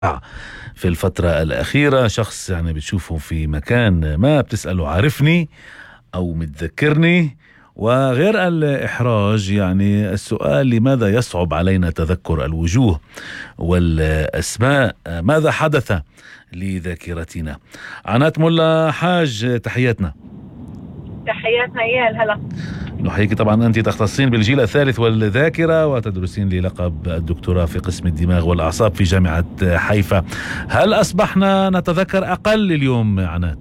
في الفترة الأخيرة شخص يعني بتشوفه في مكان ما بتسأله عارفني أو متذكرني، وغير الإحراج يعني السؤال لماذا يصعب علينا تذكر الوجوه والأسماء؟ ماذا حدث لذاكرتنا؟ عنات ملا حاج، تحياتنا. تحياتنا إيال. هلا نحييك. طبعا أنت تختصين بالجيل الثالث والذاكرة وتدرسين للقب الدكتوراه في قسم الدماغ والأعصاب في جامعة حيفا. هل أصبحنا نتذكر أقل اليوم عنات؟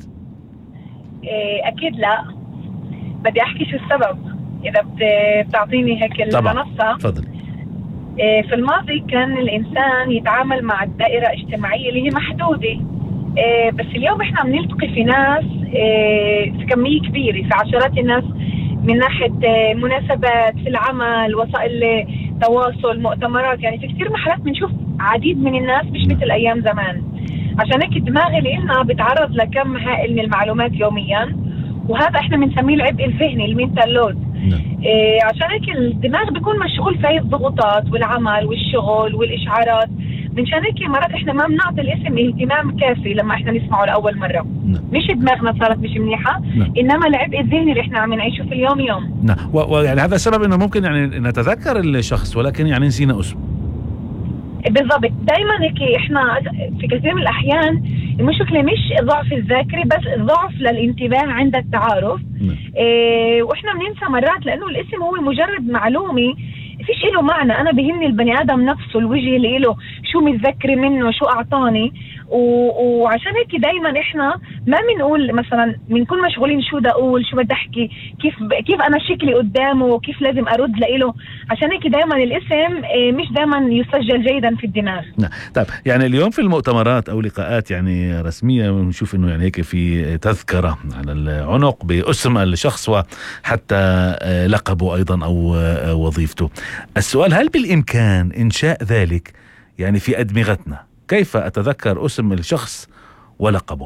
أكيد لا. بدي أحكي شو السبب إذا بتعطيني هيك المنصة. تفضل. في الماضي كان الإنسان يتعامل مع الدائرة الاجتماعية اللي هي محدودة، بس اليوم إحنا بنلتقي في ناس في كمية كبيرة، في عشرات الناس، من ناحية مناسبات في العمل، وسائل تواصل، مؤتمرات. يعني في كثير محلات بنشوف عديد من الناس مش مثل أيام زمان. عشان هيك الدماغ اللي إلنا بتعرض لكم هائل من المعلومات يوميا، وهذا احنا بنسميه العبء الذهني، المينتال لود. عشان هيك الدماغ بيكون مشغول في الضغوطات والعمل والشغل والإشعارات. منشان هيك مرات احنا ما بنعطي الاسم اهتمام كافي لما احنا نسمعه لأول مرة. مش دماغنا صارت مش منيحة، إنما العبء الذهني اللي احنا عم نعيشه في اليوم يوم. ويعني هذا السبب إنه ممكن يعني نتذكر الشخص ولكن يعني نسينا اسمه. بالضبط. دايما هيك احنا في كثير من الأحيان المشكلة مش ضعف الذاكرة، بس ضعف للانتباه عند التعارف. واحنا بننسى مرات لأنه الاسم هو مجرد معلومة فيش له معنى. أنا بهمني البني آدم نفسه، الوجه اللي له شو متذكر منه، شو أعطاني. وعشان هيك دايما إحنا ما بنقول مثلا، بنكون مشغولين شو بدي أقول، شو بدي أحكي، كيف أنا شكلي قدامه، وكيف لازم أرد له. عشان هيك دايما الاسم مش دايما يسجل جيدا في الدماغ. طيب يعني اليوم في المؤتمرات أو لقاءات يعني رسمية بنشوف إنه يعني هيك في تذكرة على العنق باسم الشخص وحتى لقبه أيضا أو وظيفته. السؤال: هل بالإمكان إنشاء ذلك يعني في أدمغتنا؟ كيف أتذكر اسم الشخص ولقبه؟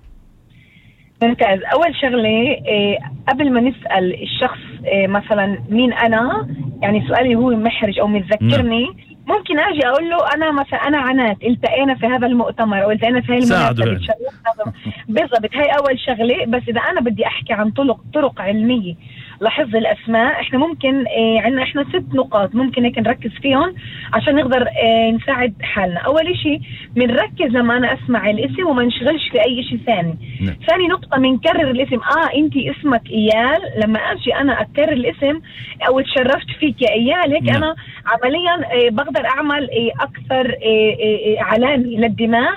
ممتاز. أول شغلة قبل ما نسأل الشخص مثلا مين أنا، يعني سؤالي هو محرج أو متذكرني، ممكن أجي أقول له أنا مثلا أنا عنات، التقينا في هذا المؤتمر أو التقينا في هذه المناسبة. بالضبط. هاي أول شغلة. بس إذا أنا بدي أحكي عن طرق علمية لحفظ الأسماء، إحنا ممكن عندنا إحنا 6 نقاط ممكن هيك نركز فيهم عشان نقدر نساعد حالنا. أول شيء بنركز لما أنا أسمع الاسم وما نشغلش في أي شيء ثاني. ثاني نقطة بنكرر الاسم. أنت اسمك إيال. لما أجي أنا أكرر الاسم أو تشرفت فيك يا إيال، هيك أنا عمليا بقدر أعمل أكثر علامة للدماغ.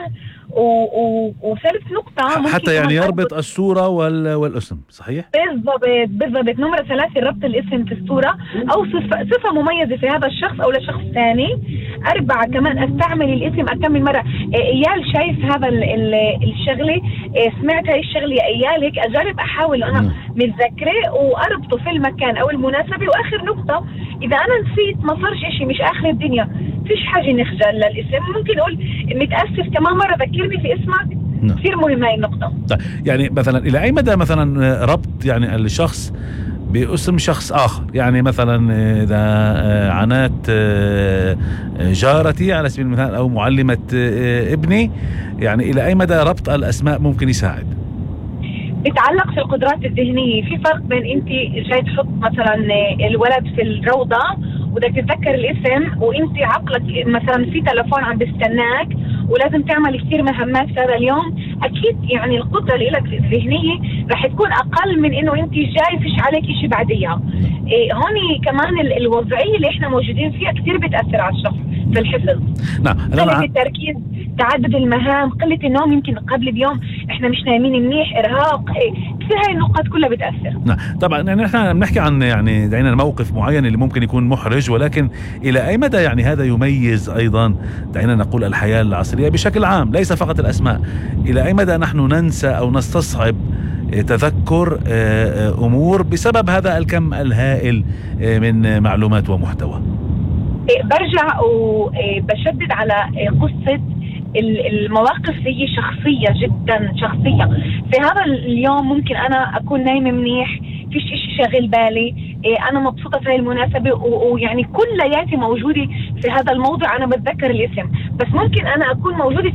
وثالث نقطة حتى يعني يربط الصورة والاسم. صحيح؟ بالضبط. نمرة 3 ربط الاسم في الصورة أو صفة مميزة في هذا الشخص أو لشخص ثاني. 4 كمان أستعمل الاسم أكمل مرة. إيال شايف هذا الشغلة، سمعت هاي الشغلة يا إيال، هيك أجرب أحاول أنا متذكرة وأربطه في المكان أو المناسبة. وآخر نقطة، إذا أنا نسيت ما صارش إشي، مش آخر الدنيا، فيش حاجة نخجل للاسم. ممكن أقول متأسف كمان مرة ذكرني في اسمك. كثير مهمة هاي النقطة. يعني مثلا إلى أي مدى مثلا ربط يعني الشخص باسم شخص آخر؟ يعني مثلا إذا عنات جارتي على سبيل المثال أو معلمة ابني، يعني إلى أي مدى ربط الأسماء ممكن يساعد؟ يتعلق في القدرات الذهنية. في فرق بين انت جاي تحط مثلا الولد في الروضة وبدك تتذكر الاسم، وانت عقلك مثلا في تلفون عم بستناك ولازم تعمل كثير مهمات في هذا اليوم. اكيد يعني القدرة اللي لك الذهنية رح تكون اقل من انه انت جاي فيش عليك شيء بعديها. هون كمان الوضعية اللي احنا موجودين فيها كثير بتأثر على الشخص في الحفظ. قلة التركيز، تعدد المهام، قلة النوم، يمكن قبل بيوم احنا مش نايمين منيح، ارهاق، كثير هاي النقاط كلها بتأثر. طبعا يعني احنا بنحكي عن يعني دعينا موقف معين اللي ممكن يكون محرج، ولكن الى اي مدى يعني هذا يميز ايضا دعينا نقول الحياة العصرية بشكل عام، ليس فقط الاسماء. الى اي مدى نحن ننسى او نستصعب تذكر امور بسبب هذا الكم الهائل من معلومات ومحتوى؟ برجع وبشدد على قصة المواقف هي شخصية جدا شخصية. في هذا اليوم ممكن أنا أكون نايمة منيح، فيش إشي شاغل بالي، أنا مبسوطة في هاي المناسبة، ويعني كلياتي موجودة في هذا الموضوع. أنا بتذكر الاسم، بس ممكن أنا أكون موجودة